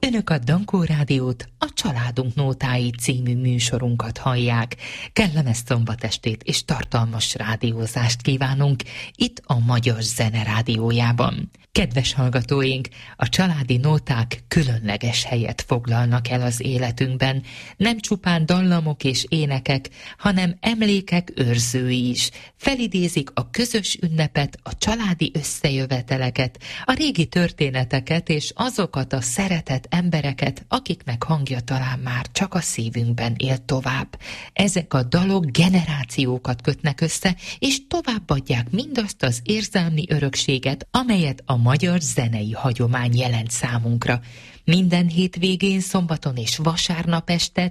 Önök a Dankó Rádiót, a Családunk Nótái című műsorunkat hallják. Kellemes szombatestét és tartalmas rádiózást kívánunk itt a Magyar Zene Rádiójában. Kedves hallgatóink, a családi nóták különleges helyet foglalnak el az életünkben. Nem csupán dallamok és énekek, hanem emlékek őrzői is. Felidézik a közös ünnepet, a családi összejöveteleket, a régi történeteket és azokat a szeretett embereket, akiknek hangja talán már csak a szívünkben él tovább. Ezek a dalok generációkat kötnek össze, és továbbadják mindazt az érzelmi örökséget, amelyet a magyar zenei hagyomány jelent számunkra. Minden hétvégén, szombaton és vasárnap este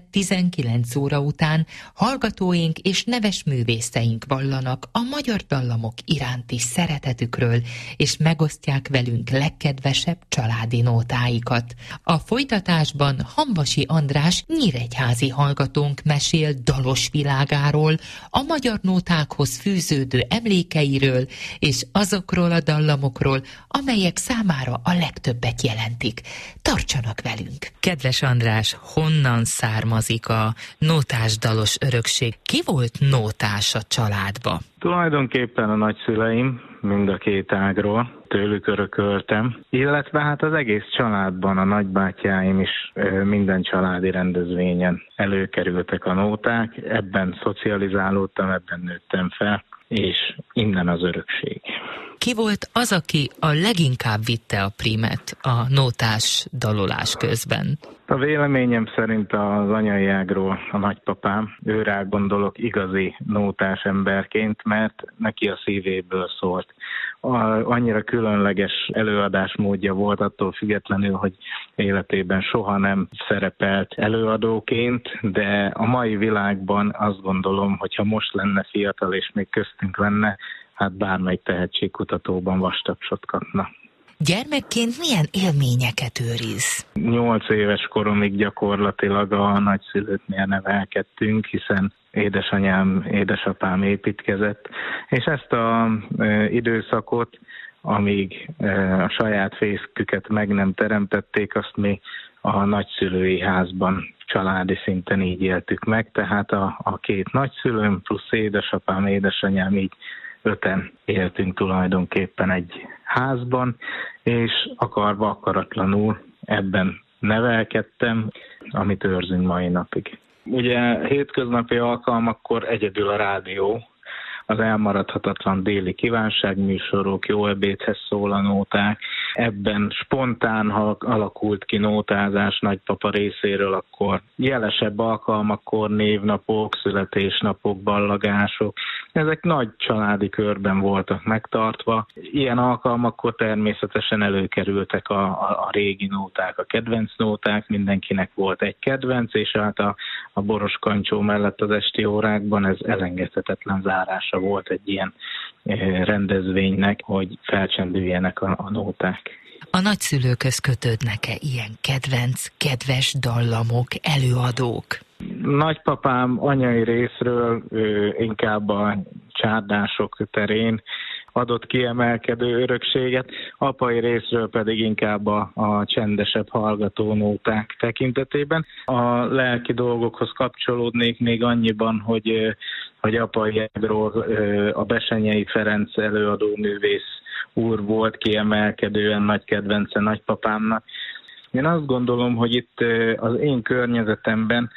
19 óra után hallgatóink és neves művészeink vallanak a magyar dallamok iránti szeretetükről, és megosztják velünk legkedvesebb családi nótáikat. A folytatásban Hamvasi András nyíregyházi hallgatónk mesél dalos világáról, a magyar nótákhoz fűződő emlékeiről, és azokról a dallamokról, amelyek számára a legtöbbet jelentik. Tartsanak velünk! Kedves András, honnan származik a nótás dalos örökség? Ki volt nótás a családba? Tulajdonképpen a nagyszüleim, mind a két ágról, tőlük örököltem, illetve hát az egész családban a nagybátyáim is minden családi rendezvényen előkerültek a nóták, ebben szocializálódtam, ebben nőttem fel, és innen az örökség. Ki volt az, aki a leginkább vitte a primet a nótás dalolás közben? A véleményem szerint az anyai ágról a nagypapám. Őrá gondolok igazi nótás emberként, mert neki a szívéből szólt. Annyira különleges előadásmódja volt, attól függetlenül, hogy életében soha nem szerepelt előadóként, de a mai világban azt gondolom, hogyha most lenne fiatal és még köztünk lenne, hát bármelyik tehetségkutatóban vastapsot kapna. Gyermekként milyen élményeket őriz? 8 éves koromig gyakorlatilag a nagyszülőknél nevelkedtünk, hiszen édesapám építkezett, és ezt az időszakot, amíg a saját fészküket meg nem teremtették, azt mi a nagyszülői házban családi szinten így éltük meg, tehát a két nagyszülőm plusz édesapám, édesanyám, így 5-en éltünk tulajdonképpen egy házban, és akarva akaratlanul ebben nevelkedtem, amit őrzünk mai napig. Ugye hétköznapi alkalmakkor egyedül a rádió, az elmaradhatatlan déli kívánságműsorok, jó ebédhez szól nóták. Ebben spontán, ha alakult ki nótázás nagypapa részéről, akkor jelesebb alkalmakkor névnapok, születésnapok, ballagások. Ezek nagy családi körben voltak megtartva. Ilyen alkalmakkor természetesen előkerültek a régi nóták, a kedvenc nóták, mindenkinek volt egy kedvenc, és hát a boros kancsó mellett az esti órákban ez elengedhetetlen zárása volt egy ilyen rendezvénynek, hogy felcsendüljenek a nóták. A nagyszülőkhöz kötődnek-e ilyen kedves dallamok, előadók? Nagypapám anyai részről inkább a csárdások terén adott kiemelkedő örökséget, apai részről pedig inkább a csendesebb hallgató nóták tekintetében. A lelki dolgokhoz kapcsolódnék még annyiban, hogy apai ágról a Besenyei Ferenc előadó művész úr volt kiemelkedően nagy kedvence nagypapámnak. Én azt gondolom, hogy itt az én környezetemben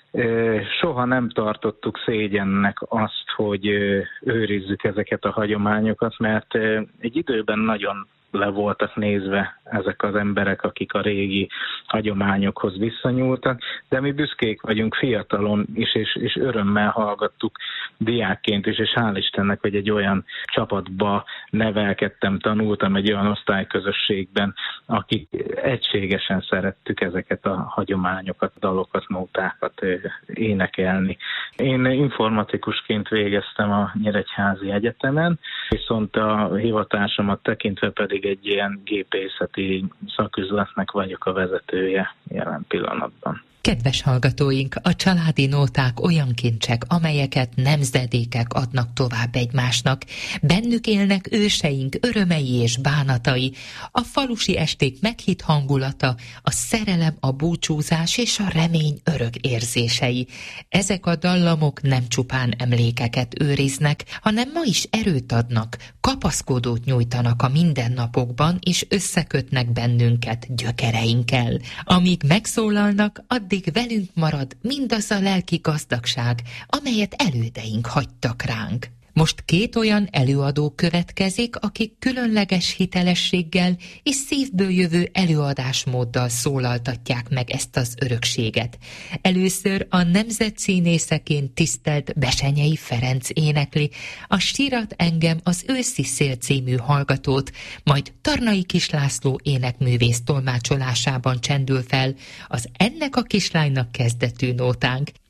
soha nem tartottuk szégyennek azt, hogy őrizzük ezeket a hagyományokat, mert egy időben nagyon le voltak nézve ezek az emberek, akik a régi hagyományokhoz visszanyúltak, de mi büszkék vagyunk fiatalon is, és örömmel hallgattuk diákként is, és hál' Istennek, hogy egy olyan csapatba nevelkedtem, tanultam egy olyan osztályközösségben, akik egységesen szerettük ezeket a hagyományokat, dalokat, nótákat énekelni. Én informatikusként végeztem a Nyíregyházi Egyetemen, viszont a hivatásomat tekintve pedig egy ilyen gépészeti szaküzletnek vagyok a vezetője, jelen pillanatban. Kedves hallgatóink, a családi nóták olyan kincsek, amelyeket nemzedékek adnak tovább egymásnak. Bennük élnek őseink örömei és bánatai, a falusi esték meghitt hangulata, a szerelem, a búcsúzás és a remény örök érzései. Ezek a dallamok nem csupán emlékeket őriznek, hanem ma is erőt adnak, kapaszkodót nyújtanak a mindennapokban, és összekötnek bennünket gyökereinkkel. Amíg megszólalnak, addig velünk marad mindaz a lelki gazdagság, amelyet elődeink hagytak ránk. Most 2 olyan előadó következik, akik különleges hitelességgel és szívből jövő előadásmóddal szólaltatják meg ezt az örökséget. Először a nemzetszínészeként tisztelt Besenyei Ferenc énekli a Sírat engem az őszi szél című hallgatót, majd Tarnai Kis László énekművész tolmácsolásában csendül fel az Ennek a kislánynak kezdetű nótánk.